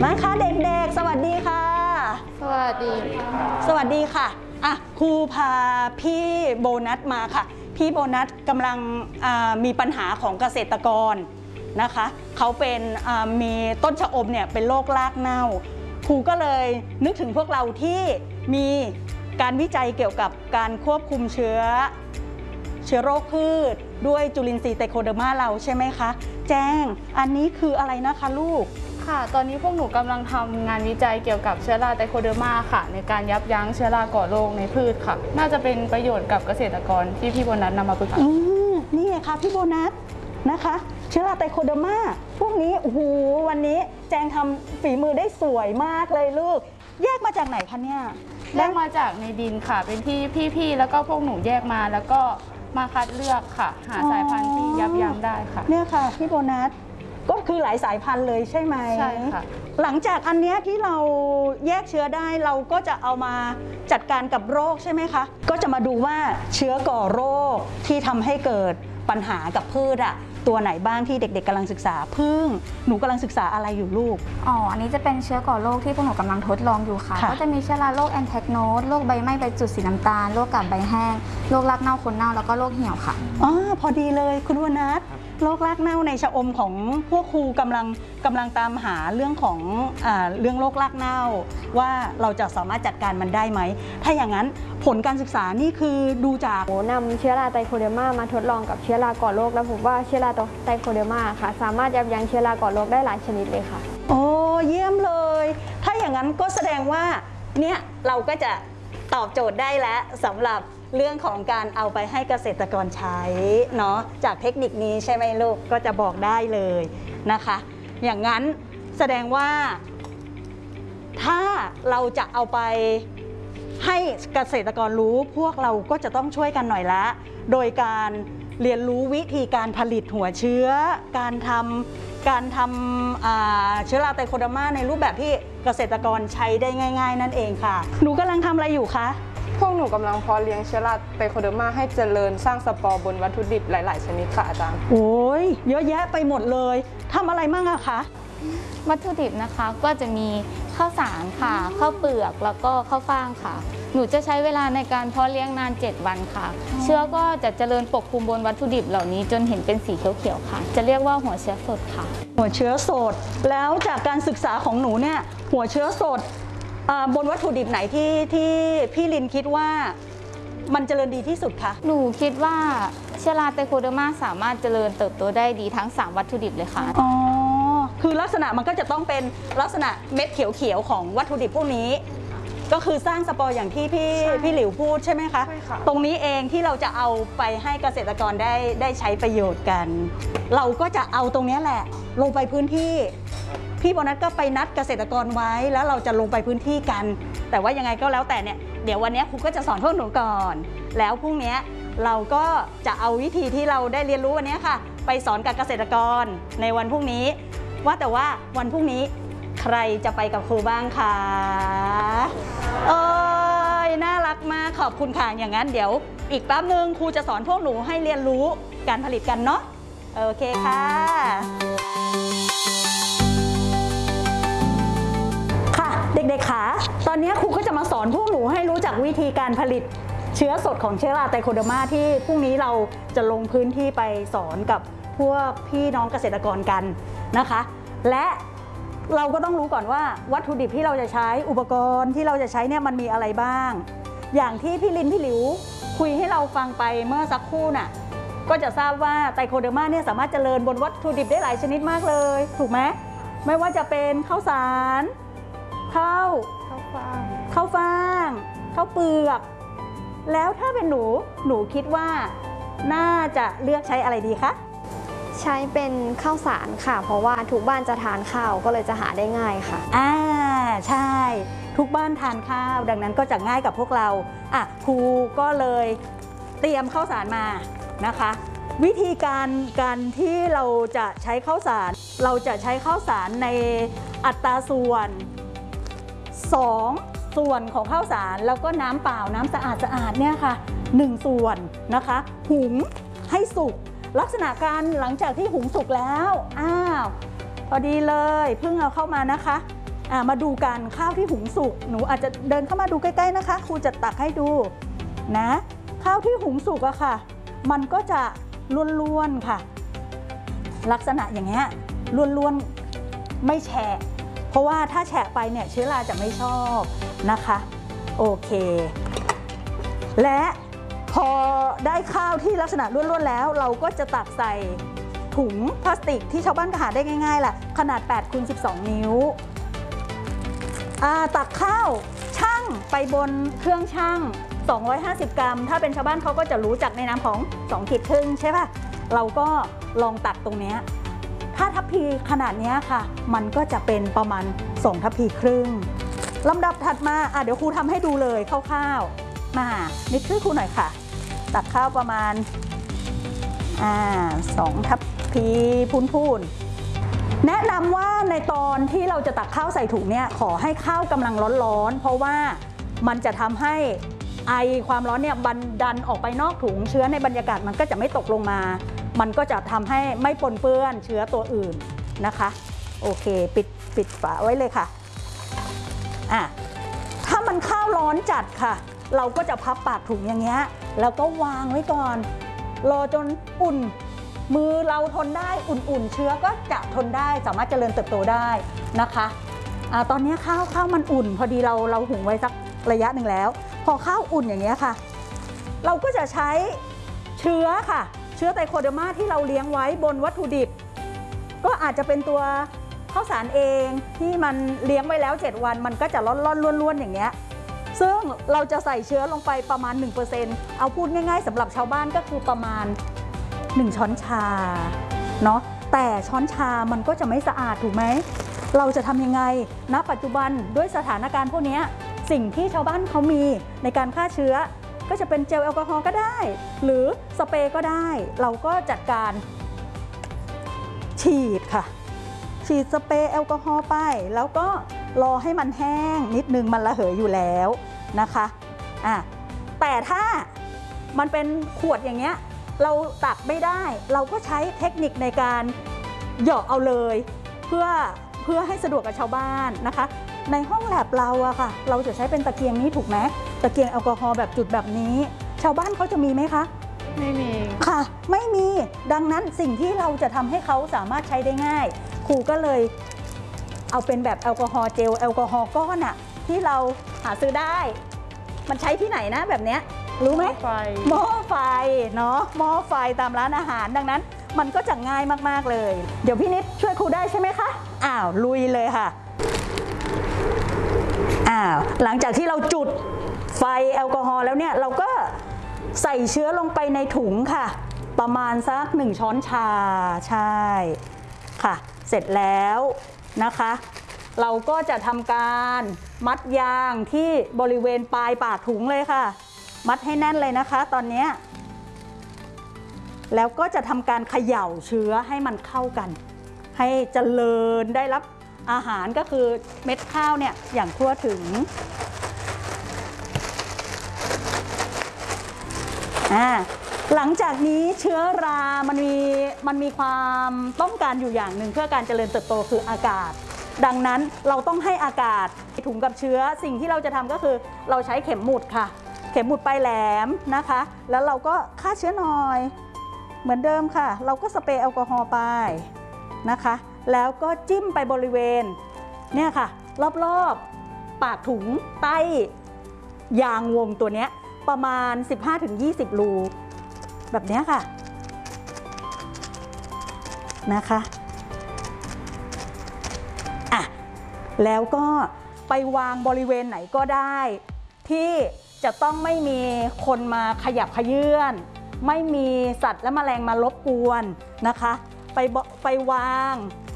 มาค่ะเด็กๆสวัสดีค่ะสวัสดีสวัสดีค่ะครูพาพี่โบนัสมาค่ะพี่โบนัสกำลังมีปัญหาของเกษตรกรนะคะเขาเป็นมีต้นชะอมเนี่ยเป็นโรครากเน่าครูก็เลยนึกถึงพวกเราที่มีการวิจัยเกี่ยวกับการควบคุมเชื้อโรคพืชด้วยจุลินทรีย์ไตโคเดอร์มาเราใช่ไหมคะแจ้งอันนี้คืออะไรนะคะลูกค่ะตอนนี้พวกหนูกำลังทำงานวิจัยเกี่ยวกับเชื้อราไตโคเดอร์มาค่ะในการยับยั้งเชื้อราก่อโรคในพืชค่ะน่าจะเป็นประโยชน์กับเกษตรกรที่พี่โบนัสนำมาปรึกษานี่ไงคะพี่โบนัสนะคะเชื้อราไตโคเดอร์มาพวกนี้โอ้โหวันนี้แจงทำฝีมือได้สวยมากเลยลูกแยกมาจากไหนคะเนี่ยแยกมาจากในดินค่ะเป็นที่พี่ๆแล้วก็พวกหนูแยกมาแล้วก็มาคัดเลือกค่ะหาสายพันธุ์ที่ยับยั้งได้ค่ะเนี่ยค่ะพี่โบนัสก็คือหลายสายพันธุ์เลยใช่ไหมใช่ค่ะหลังจากอันนี้ที่เราแยกเชื้อได้เราก็จะเอามาจัดการกับโรคใช่ไหมคะก็จะมาดูว่าเชื้อก่อโรคที่ทำให้เกิดปัญหากับพืชตัวไหนบ้างที่เด็กๆกำลังศึกษาพึ่งหนูกำลังศึกษาอะไรอยู่ลูกอันนี้จะเป็นเชื้อก่อโรคที่พวกหนูกำลังทดลองอยู่ค่ะก็จะมีเชื้อราโรคแอนแทคโนสโรคใบไหม้ใบจุดสีน้ำตาลโรคกาบใบแห้งโรครากเน่าคนเน่าแล้วก็โรคเหี่ยวค่ะพอดีเลยคุณวนัทโรครากเน่าในชะอมของพวกครูกำลังตามหาเรื่องของเรื่องโรครากเน่าว่าเราจะสามารถจัดการมันได้ไหมถ้าอย่างนั้นผลการศึกษานี่คือดูจากนำเชื้อราไตโคเดอร์มามาทดลองกับเชื้อราก่อโรคแล้วพบว่าเชื้อราไตโคเดอร์มาค่ะสามารถยับยั้งเชื้อราก่อโรคได้หลายชนิดเลยค่ะโอ้เยี่ยมเลยถ้าอย่างนั้นก็แสดงว่าเนี่ยเราก็จะตอบโจทย์ได้แล้วสำหรับเรื่องของการเอาไปให้เกษตรกรใช้เนาะจากเทคนิคนี้ใช่ไหมลูกก็จะบอกได้เลยนะคะอย่างนั้นแสดงว่าถ้าเราจะเอาไปให้เกษตรกรรู้พวกเราก็จะต้องช่วยกันหน่อยละโดยการเรียนรู้วิธีการผลิตหัวเชื้อการทำเชื้อราไตโคเดอร์มาในรูปแบบที่เกษตรกรใช้ได้ง่ายๆนั่นเองค่ะหนูกำลังทำอะไรอยู่คะพวกหนูกำลังเพาะเลี้ยงเชื้อราไตโคเดอร์มาให้เจริญสร้างสปอร์บนวัตถุดิบหลายๆชนิดค่ะอาจารย์โอ้ยเยอะแยะไปหมดเลยทำอะไรมั่งอะคะวัตถุดิบนะคะก็จะมีข้าวสารค่ะข้าวเปลือกแล้วก็ข้าวฟ่างค่ะหนูจะใช้เวลาในการเพาะเลี้ยงนาน7 วันค่ะเชื้อก็จะเจริญปกคลุมบนวัตถุดิบเหล่านี้จนเห็นเป็นสีเขียวๆค่ะจะเรียกว่าหัวเชื้อสดค่ะหัวเชื้อสดแล้วจากการศึกษาของหนูเนี่ยหัวเชื้อสดบนวัตถุดิบไหนที่พี่ลินคิดว่ามันเจริญดีที่สุดคะหนูคิดว่าเชื้อราไตโคเดอร์มาสามารถเจริญเติบโตได้ดีทั้ง3วัตถุดิบเลยค่ะคือลักษณะมันก็จะต้องเป็นลักษณะเม็ดเขียวๆของวัตถุดิบพวกนี้ก็คือสร้างสปอร์อย่างที่พี่หลิวพูดใช่ไหมคะตรงนี้เองที่เราจะเอาไปให้เกษตรกรได้ใช้ประโยชน์กันเราก็จะเอาตรงนี้แหละลงไปพื้นที่พี่โบนัสก็ไปนัดเกษตรกรไว้แล้วเราจะลงไปพื้นที่กันแต่ว่ายังไงก็แล้วแต่เนี่ยเดี๋ยววันนี้ครูก็จะสอนพวกหนูก่อนแล้วพรุ่งนี้เราก็จะเอาวิธีที่เราได้เรียนรู้วันนี้ค่ะไปสอนกับเกษตรกรในวันพรุ่งนี้ว่าแต่ว่าวันพรุ่งนี้ใครจะไปกับครูบ้างคะน่ารักมากขอบคุณค่ะอย่างนั้นเดี๋ยวอีกแป๊บนึงครูจะสอนพวกหนูให้เรียนรู้การผลิตกันเนาะโอเคค่ะเด็กๆค่ะตอนนี้ครูก็จะมาสอนพวกหนูให้รู้จักวิธีการผลิตเชื้อสดของเชื้อราไตโคเดอร์มาที่พรุ่งนี้เราจะลงพื้นที่ไปสอนกับพวกพี่น้องเกษตรกรกันนะคะและเราก็ต้องรู้ก่อนว่าวัตถุดิบที่เราจะใช้อุปกรณ์ที่เราจะใช้เนี่ยมันมีอะไรบ้างอย่างที่พี่ลินพี่หลิวคุยให้เราฟังไปเมื่อสักครู่น่ะก็จะทราบว่าไตโคเดอร์มาเนี่ยสามารถเจริญบนวัตถุดิบได้หลายชนิดมากเลยถูกไหมไม่ว่าจะเป็นข้าวสารข้าวฟ่างข้าวเปลือกแล้วถ้าเป็นหนูคิดว่าน่าจะเลือกใช้อะไรดีคะใช้เป็นข้าวสารค่ะเพราะว่าทุกบ้านจะทานข้าวก็เลยจะหาได้ง่ายค่ะใช่ทุกบ้านทานข้าวดังนั้นก็จะง่ายกับพวกเราครูก็เลยเตรียมข้าวสารมานะคะวิธีการที่เราจะใช้ข้าวสารเราจะใช้ข้าวสารในอัตราส่วน2 ส่วนของข้าวสารแล้วก็น้ำเปล่าน้ำสะอาดเนี่ยค่ะ1 ส่วนนะคะหุงให้สุกลักษณะการหลังจากที่หุงสุกแล้วพอดีเลยเพิ่งเอาเข้ามานะคะมาดูกันข้าวที่หุงสุกหนูอาจจะเดินเข้ามาดูใกล้ๆนะคะครูจะตักให้ดูนะข้าวที่หุงสุกอะค่ะมันก็จะล้วนๆค่ะลักษณะอย่างเงี้ยล้วนๆไม่แฉะเพราะว่าถ้าแฉะไปเนี่ยเชื้อราจะไม่ชอบนะคะโอเคและพอได้ข้าวที่ลักษณะล้วนๆแล้วเราก็จะตักใส่ถุงพลาสติกที่ชาวบ้านก็หาได้ง่ายๆแหละขนาด8 x 12 นิ้วตักข้าวชั่งไปบนเครื่องชั่ง250 กรัมถ้าเป็นชาวบ้านเขาก็จะรู้จักในนามของ2 ขีดครึ่งใช่ป่ะเราก็ลองตักตรงนี้ถ้าทัพพีขนาดนี้ค่ะมันก็จะเป็นประมาณ2 ทัพพีครึ่งลำดับถัดมาเดี๋ยวครูทำให้ดูเลยคร่าวๆมานิดช่วยครูหน่อยค่ะตักข้าวประมาณ2 ทัพพีพูนๆแนะนำว่าในตอนที่เราจะตักข้าวใส่ถุงเนี่ยขอให้ข้าวกำลังร้อนๆเพราะว่ามันจะทำให้ไอความร้อนเนี่ยบันดันออกไปนอกถุงเชื้อในบรรยากาศมันก็จะไม่ตกลงมามันก็จะทำให้ไม่ปนเปื้อนเชื้อตัวอื่นนะคะโอเคปิดฝาไว้เลยค่ะถ้ามันข้าวร้อนจัดค่ะเราก็จะพับปากถุงอย่างเงี้ยแล้วก็วางไว้ก่อนรอจนอุ่นมือเราทนได้อุ่นๆเชื้อก็จะทนได้สามารถเจริญเติบโตได้นะคะตอนนี้ข้าวมันอุ่นพอดีเราหุงไว้สักระยะหนึ่งแล้วพอข้าวอุ่นอย่างเงี้ยค่ะเราก็จะใช้เชื้อค่ะเชื้อไตโคเดอร์มาที่เราเลี้ยงไว้บนวัตถุดิบก็อาจจะเป็นตัวข้าวสารเองที่มันเลี้ยงไว้แล้ว7 วันมันก็จะร่อนล้วนๆอย่างเงี้ยซึ่งเราจะใส่เชื้อลงไปประมาณ 1% เอาพูดง่ายๆสำหรับชาวบ้านก็คือประมาณ1 ช้อนชาเนาะแต่ช้อนชามันก็จะไม่สะอาดถูกไหมเราจะทำยังไงณปัจจุบันด้วยสถานการณ์พวกนี้สิ่งที่ชาวบ้านเขามีในการฆ่าเชื้อก็จะเป็นเจลแอลกอฮอล์ก็ได้หรือสเปรย์ก็ได้เราก็จัดการฉีดค่ะฉีดสเปรย์แอลกอฮอล์ไปแล้วก็รอให้มันแห้งนิดนึงมันระเหยอยู่แล้วนะคะแต่ถ้ามันเป็นขวดอย่างเงี้ยเราตักไม่ได้เราก็ใช้เทคนิคในการเหยาะเอาเลยเพื่อให้สะดวกกับชาวบ้านนะคะในห้องแลบเราอะค่ะเราจะใช้เป็นตะเกียงนี้ถูกไหมตะเกียงแอลกอฮอล์แบบจุดแบบนี้ชาวบ้านเขาจะมีไหมคะไม่มีค่ะไม่มีดังนั้นสิ่งที่เราจะทำให้เขาสามารถใช้ได้ง่ายครูก็เลยเอาเป็นแบบแอลกอฮอล์เจลแอลกอฮอล์ก้อนอะที่เราหาซื้อได้มันใช้ที่ไหนนะแบบเนี้ยรู้ไหมหม้อไฟเนาะหม้อไฟตามร้านอาหารดังนั้นมันก็จะง่ายมากๆเลยเดี๋ยวพี่นิดช่วยครูได้ใช่ไหมคะลุยเลยค่ะหลังจากที่เราจุดไฟแอลกอฮอล์แล้วเนี่ยเราก็ใส่เชื้อลงไปในถุงค่ะประมาณสัก1 ช้อนชาใช่ค่ะเสร็จแล้วนะคะเราก็จะทำการมัดยางที่บริเวณปลายปากถุงเลยค่ะมัดให้แน่นเลยนะคะตอนนี้แล้วก็จะทำการเขย่าเชื้อให้มันเข้ากันให้เจริญได้รับอาหารก็คือเม็ดข้าวเนี่ยอย่างทั่วถึงหลังจากนี้เชื้อรามันมีความต้องการอยู่อย่างหนึ่งเพื่อการเจริญเติบโตคืออากาศดังนั้นเราต้องให้อากาศถุงกับเชื้อสิ่งที่เราจะทำก็คือเราใช้เข็มหมุดค่ะเข็มหมุดปลายแหลมนะคะแล้วเราก็ฆ่าเชื้อหน่อยเหมือนเดิมค่ะเราก็สเปรย์แอลกอฮอล์ไปนะคะแล้วก็จิ้มไปบริเวณเนี่ยค่ะรอบๆปากถุงใต้ยางวงตัวเนี้ยประมาณ 15-20 รูแบบนี้ค่ะนะคะแล้วก็ไปวางบริเวณไหนก็ได้ที่จะต้องไม่มีคนมาขยับเขยื้อนไม่มีสัตว์และแมลงมารบกวนนะคะไปวาง